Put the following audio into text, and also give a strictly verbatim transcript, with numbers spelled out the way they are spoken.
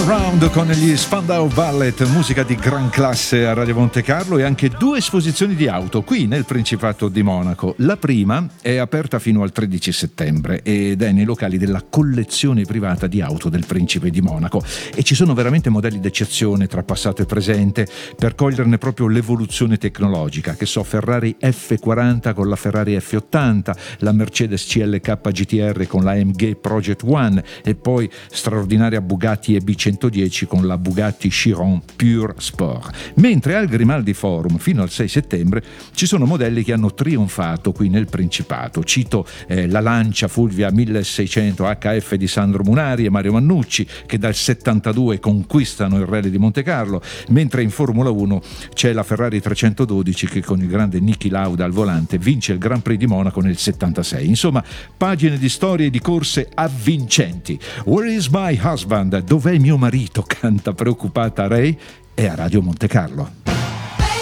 Around con gli Spandau Ballet, musica di gran classe a Radio Monte Carlo, e anche due esposizioni di auto qui nel Principato di Monaco. La prima è aperta fino al tredici settembre ed è nei locali della collezione privata di auto del Principe di Monaco, e ci sono veramente modelli d'eccezione tra passato e presente per coglierne proprio l'evoluzione tecnologica. Che so, Ferrari F quaranta con la Ferrari F ottanta, la Mercedes C L K G T R con la A M G Project One e poi straordinaria Bugatti E B centodieci con la Bugatti Chiron Pure Sport. Mentre al Grimaldi Forum fino al sei settembre ci sono modelli che hanno trionfato qui nel Principato. Cito eh, la Lancia Fulvia milleseicento H F di Sandro Munari e Mario Mannucci, che dal settantadue conquistano il Rally di Monte Carlo, mentre in Formula uno c'è la Ferrari trecentododici che con il grande Niki Lauda al volante vince il Grand Prix di Monaco nel settantasei. Insomma, pagine di storie e di corse avvincenti. Where is my husband? Dov'è mio marito? Canta preoccupata Ray, e a Radio Monte Carlo.